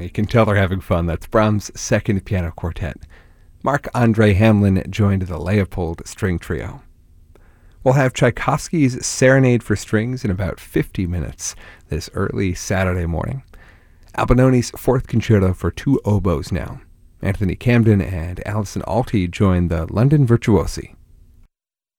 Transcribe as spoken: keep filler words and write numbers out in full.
You can tell they're having fun. That's Brahms' Second Piano Quartet. Marc-André Hamelin joined the Leopold String Trio. We'll have Tchaikovsky's Serenade for Strings in about fifty minutes this early Saturday morning. Albinoni's Fourth Concerto for two oboes now. Anthony Camden and Alison Alty join the London Virtuosi.